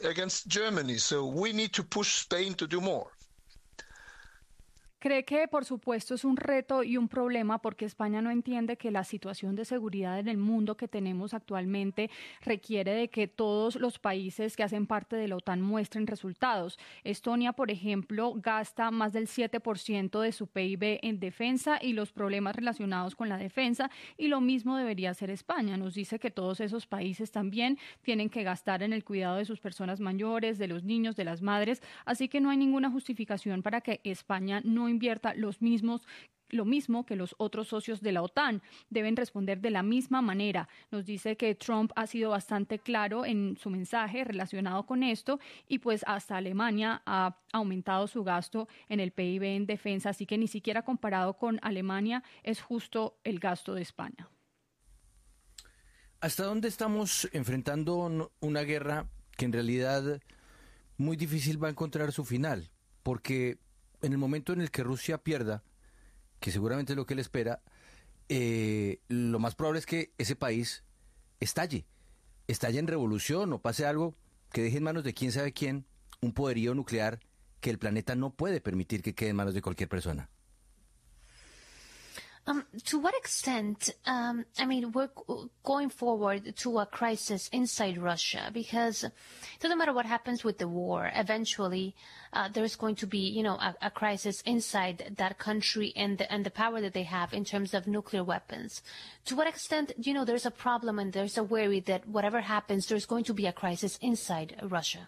against Germany. So we need to push Spain to do more. ¿Cree que, por supuesto, es un reto y un problema porque España no entiende que la situación de seguridad en el mundo que tenemos actualmente requiere de que todos los países que hacen parte de la OTAN muestren resultados? Estonia, por ejemplo, gasta más del 7% de su PIB en defensa y los problemas relacionados con la defensa, y lo mismo debería hacer España. Nos dice que todos esos países también tienen que gastar en el cuidado de sus personas mayores, de los niños, de las madres, así que no hay ninguna justificación para que España no invierta lo mismo que los otros socios de la OTAN. Deben responder de la misma manera. Nos dice que Trump ha sido bastante claro en su mensaje relacionado con esto, y pues hasta Alemania ha aumentado su gasto en el PIB en defensa, así que ni siquiera comparado con Alemania es justo el gasto de España. ¿Hasta dónde estamos enfrentando una guerra que en realidad muy difícil va a encontrar su final? Porque en el momento en el que Rusia pierda, que seguramente es lo que él espera, lo más probable es que ese país estalle en revolución o pase algo que deje en manos de quién sabe quién un poderío nuclear que el planeta no puede permitir que quede en manos de cualquier persona. To what extent, we're going forward to a crisis inside Russia, because it doesn't matter what happens with the war, eventually there's going to be, a crisis inside that country and the power that they have in terms of nuclear weapons. To what extent, there's a problem and there's a worry that whatever happens, there's going to be a crisis inside Russia?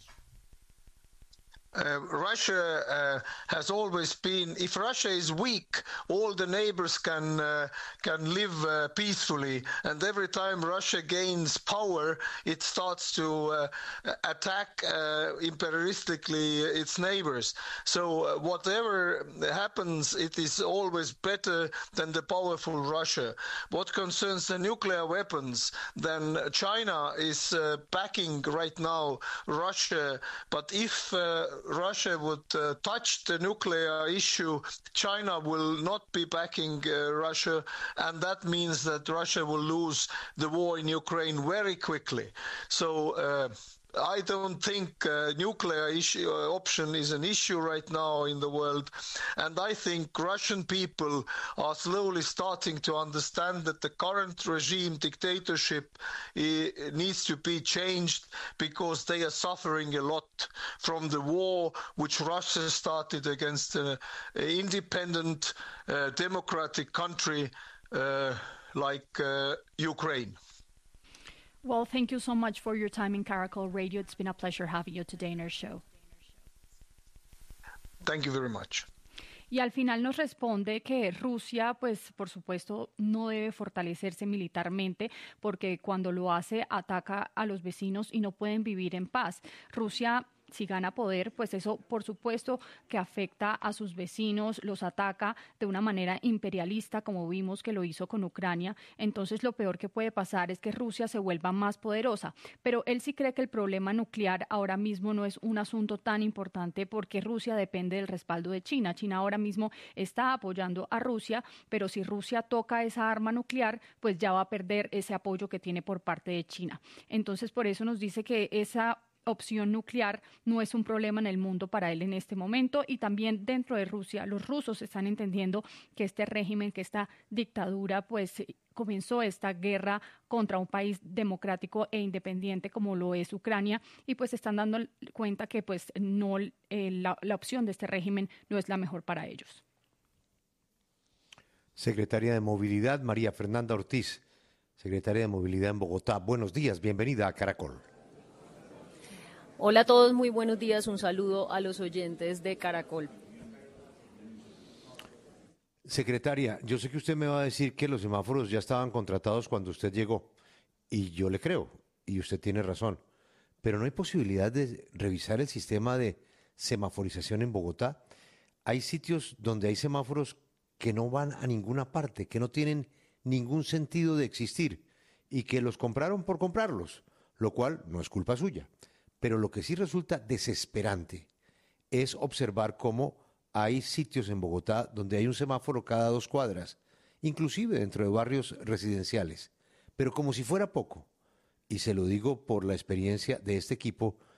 Russia has always been, if Russia is weak, all the neighbors can live peacefully, and every time Russia gains power, it starts to attack imperialistically its neighbors. So whatever happens, it is always better than the powerful Russia. What concerns the nuclear weapons, then China is backing right now Russia, but if Russia would touch the nuclear issue, China will not be backing Russia, and that means that Russia will lose the war in Ukraine very quickly. So I don't think nuclear option is an issue right now in the world, and I think Russian people are slowly starting to understand that the current regime dictatorship needs to be changed, because they are suffering a lot from the war which Russia started against an independent democratic country like Ukraine. Well, thank you so much for your time in Caracol Radio. It's been a pleasure having you today in our show. Thank you very much. Y al final nos responde que Rusia, pues por supuesto, no debe fortalecerse militarmente, porque cuando lo hace ataca a los vecinos y no pueden vivir en paz. Rusia, si gana poder, pues eso por supuesto que afecta a sus vecinos, los ataca de una manera imperialista, como vimos que lo hizo con Ucrania. Entonces lo peor que puede pasar es que Rusia se vuelva más poderosa. Pero él sí cree que el problema nuclear ahora mismo no es un asunto tan importante, porque Rusia depende del respaldo de China. China ahora mismo está apoyando a Rusia, pero si Rusia toca esa arma nuclear, pues ya va a perder ese apoyo que tiene por parte de China. Entonces por eso nos dice que esa opción nuclear no es un problema en el mundo para él en este momento. Y también dentro de Rusia, los rusos están entendiendo que este régimen, que esta dictadura, pues comenzó esta guerra contra un país democrático e independiente como lo es Ucrania, y pues están dando cuenta que pues no la opción de este régimen no es la mejor para ellos. Secretaria de Movilidad, María Fernanda Ortiz, Secretaria de Movilidad en Bogotá. Buenos días, bienvenida a Caracol. Hola a todos, muy buenos días, un saludo a los oyentes de Caracol. Secretaria, yo sé que usted me va a decir que los semáforos ya estaban contratados cuando usted llegó, y yo le creo, y usted tiene razón, pero ¿no hay posibilidad de revisar el sistema de semaforización en Bogotá? Hay sitios donde hay semáforos que no van a ninguna parte, que no tienen ningún sentido de existir, y que los compraron por comprarlos, lo cual no es culpa suya. Pero lo que sí resulta desesperante es observar cómo hay sitios en Bogotá donde hay un semáforo cada 2 cuadras, inclusive dentro de barrios residenciales, pero como si fuera poco. Y se lo digo por la experiencia de este equipo